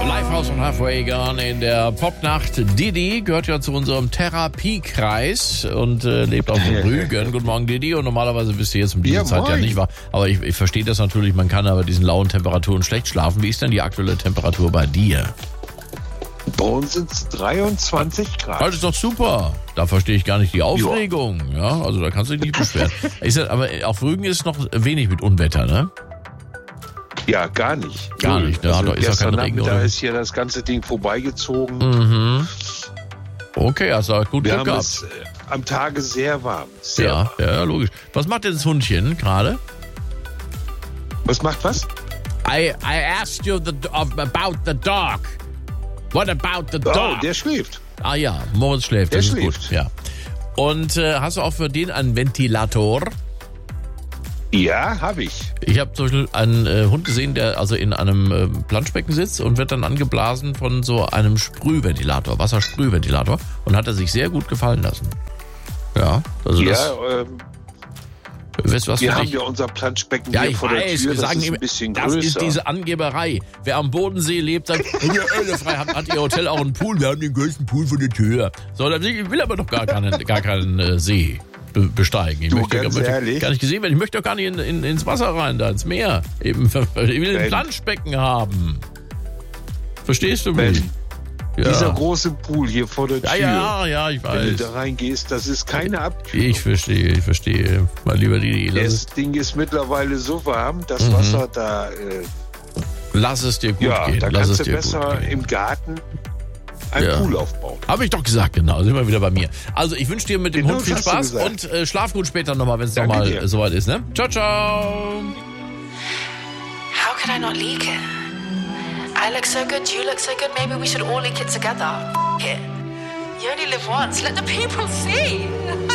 Lifehouse und Halfway Gone in der Popnacht. Didi gehört ja zu unserem Therapiekreis und lebt auf Rügen. Guten Morgen, Didi. Und normalerweise bist du jetzt um diese Zeit ja nicht wahr. Aber ich verstehe das natürlich, man kann aber diesen lauen Temperaturen schlecht schlafen. Wie ist denn die aktuelle Temperatur bei dir? Bei uns sind es 23 Grad. Das ist doch super. Da verstehe ich gar nicht die Aufregung. Ja, also da kannst du dich nicht beschweren. Aber auf Rügen ist noch wenig mit Unwetter, ne? Ja, gar nicht. Gar nicht, ne? Also Da ist ja kein Regen, oder? Da ist hier das ganze Ding vorbeigezogen. Mhm. Okay, also gut Wir Glück haben gehabt. es am Tage sehr warm. Sehr warm. Ja, logisch. Was macht denn das Hundchen gerade? Was macht was? I asked you about the dog. What about the dog? Oh, der schläft. Ah ja, Moritz schläft. Der Das ist schläft. gut. Ja. Und hast du auch für den einen Ventilator? Ja, habe ich. Ich habe zum Beispiel einen Hund gesehen, der also in einem Planschbecken sitzt und wird dann angeblasen von so einem Sprühventilator, Wassersprühventilator, und hat er sich sehr gut gefallen lassen. Ja, also das. Weißt du, was Wir für haben dich? ja unser Planschbecken Ja, hier ich vor der weiß, Tür. wir sagen ist ihm, ein bisschen das größer. ist diese Angeberei. Wer am Bodensee lebt, sagt, frei hat ihr Hotel auch einen Pool, wir haben den größten Pool vor der Tür. So, ich will aber doch gar keinen See besteigen. Ich möchte ganz ehrlich? gar nicht gesehen werden. Ich möchte doch gar nicht ins Wasser rein, da ins Meer. Eben, ich will ein Planschbecken haben. Verstehst du mich? Ja. Dieser große Pool hier vor der Tür. Ja, ich Wenn du weiß. da reingehst, das ist keine Abkühlung. Ich verstehe. Mein lieber Didi, Das Ding ist mittlerweile so warm, das Wasser da... lass es dir gut gehen. da Lass kannst es du dir besser gut gehen. im Garten einen Pool aufbauen. Habe ich doch gesagt, genau. Sind wir wieder bei mir. Also ich wünsche dir mit dem Genau, Hund viel das hast du Spaß gesagt. und schlaf gut später nochmal, wenn es Danke nochmal dir. soweit ist. Ne? Ciao, ciao. How could I not leak it? I look so good, you look so good, maybe we should all leak it together. It. You only live once, let the people see.